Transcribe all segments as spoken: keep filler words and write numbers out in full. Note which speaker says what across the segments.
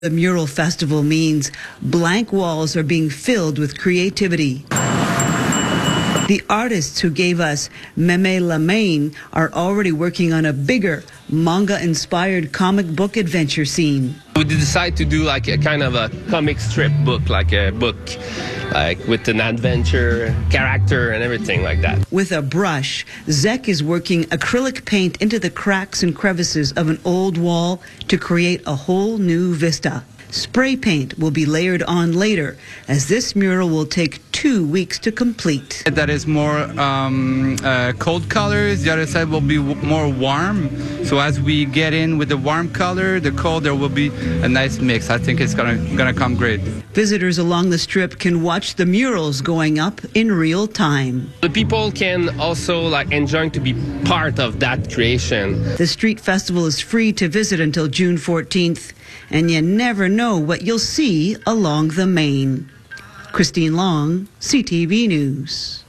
Speaker 1: The mural festival means blank walls are being filled with creativity. The artists who gave us Meme Lamaine are already working on a bigger manga-inspired comic book adventure scene.
Speaker 2: We decided to do like a kind of a comic strip book, like a book, like with an adventure character and everything like that.
Speaker 1: With a brush, Zek is working acrylic paint into the cracks and crevices of an old wall to create a whole new vista. Spray paint will be layered on later, as this mural will take two weeks to complete.
Speaker 3: That is more um, uh, cold colors. The other side will be w more warm. So as we get in with the warm color, the cold, there will be a nice mix. I think it's gonna gonna come great.
Speaker 1: Visitors along the strip can watch the murals going up in real time.
Speaker 2: The people can also like enjoy to be part of that creation.
Speaker 1: The street festival is free to visit until June fourteenth, and you never know what you'll see along the Main. Christine Long, C T V News.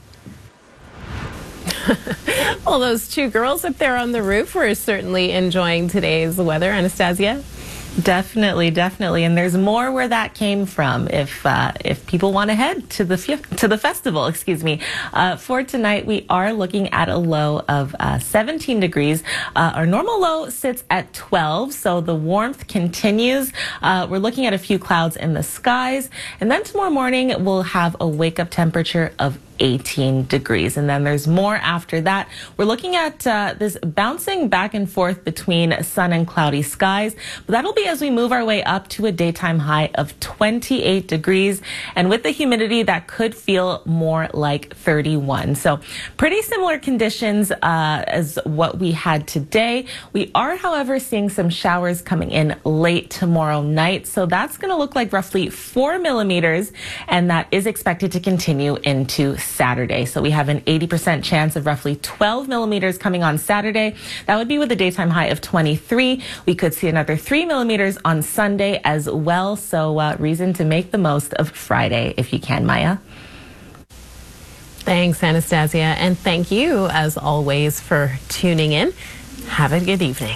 Speaker 4: Well, those two girls up there on the roof were certainly enjoying today's weather. Anastasia?
Speaker 5: Definitely, definitely, and there's more where that came from. If uh, if people want to head to the to the festival, excuse me, uh, for tonight we are looking at a low of uh, seventeen degrees. Uh, our normal low sits at twelve, so the warmth continues. Uh, we're looking at a few clouds in the skies, and then tomorrow morning we'll have a wake-up temperature of eighteen degrees, and then there's more after that. We're looking at uh, this bouncing back and forth between sun and cloudy skies, but that'll be as we move our way up to a daytime high of twenty-eight degrees, and with the humidity that could feel more like thirty-one. So pretty similar conditions uh, as what we had today. We are, however, seeing some showers coming in late tomorrow night, so that's going to look like roughly four millimeters, and that is expected to continue into Saturday. So we have an eighty percent chance of roughly twelve millimeters coming on Saturday. That would be with a daytime high of twenty-three. We could see another three millimeters on Sunday as well. So uh, reason to make the most of Friday if you can, Maya.
Speaker 4: Thanks, Anastasia. And thank you, as always, for tuning in. Have a good evening.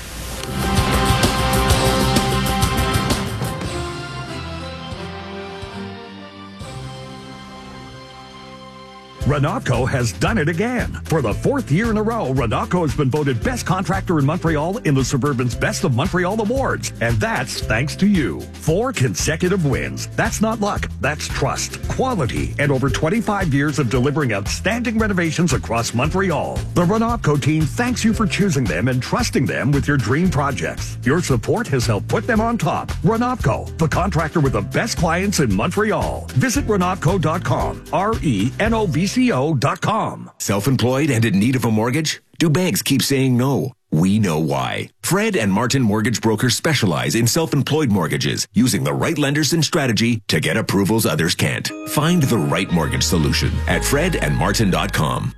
Speaker 6: Renocco has done it again. For the fourth year in a row, Renocco has been voted best contractor in Montreal in the Suburban's Best of Montreal Awards. And that's thanks to you. Four consecutive wins. That's not luck. That's trust, quality, and over twenty-five years of delivering outstanding renovations across Montreal. The Renocco team thanks you for choosing them and trusting them with your dream projects. Your support has helped put them on top. Renocco, the contractor with the best clients in Montreal. Visit renocco dot com. R E N O V C O dot com.
Speaker 7: Self-employed and in need of a mortgage? Do banks keep saying no? We know why. Fred and Martin Mortgage Brokers specialize in self-employed mortgages, using the right lenders and strategy to get approvals others can't. Find the right mortgage solution at fred and martin dot com.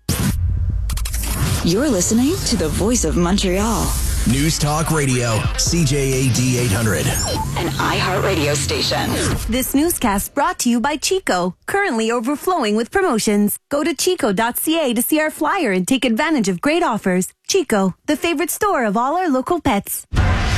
Speaker 8: You're listening to the Voice of Montreal.
Speaker 9: News Talk Radio, C J A D eight hundred.
Speaker 8: An iHeartRadio station.
Speaker 10: This newscast brought to you by Chico, currently overflowing with promotions. Go to chico dot c a to see our flyer and take advantage of great offers. Chico, the favorite store of all our local pets.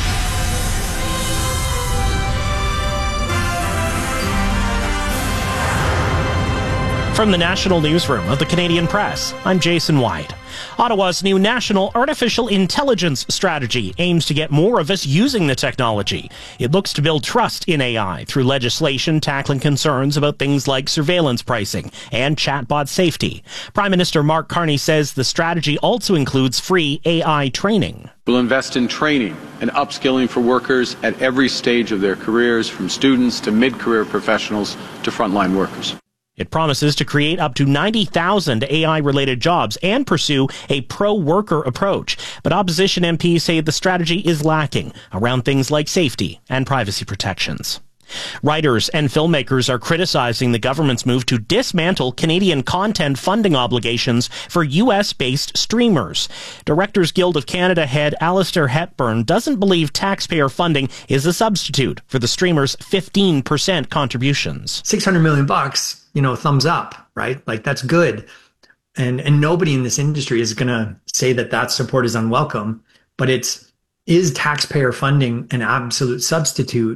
Speaker 11: From the National Newsroom of the Canadian Press, I'm Jason White. Ottawa's new National Artificial Intelligence Strategy aims to get more of us using the technology. It looks to build trust in A I through legislation tackling concerns about things like surveillance pricing and chatbot safety. Prime Minister Mark Carney says the strategy also includes free A I training.
Speaker 12: We'll invest in training and upskilling for workers at every stage of their careers, from students to mid-career professionals to frontline workers.
Speaker 11: It promises to create up to ninety thousand A I-related jobs and pursue a pro-worker approach. But opposition M Ps say the strategy is lacking around things like safety and privacy protections. Writers and filmmakers are criticizing the government's move to dismantle Canadian content funding obligations for U S-based streamers. Directors Guild of Canada head Alistair Hepburn doesn't believe taxpayer funding is a substitute for the streamers' fifteen percent contributions.
Speaker 13: six hundred million bucks, you know, thumbs up, right? Like, that's good. And and nobody in this industry is going to say that that support is unwelcome, but it's is taxpayer funding an absolute substitute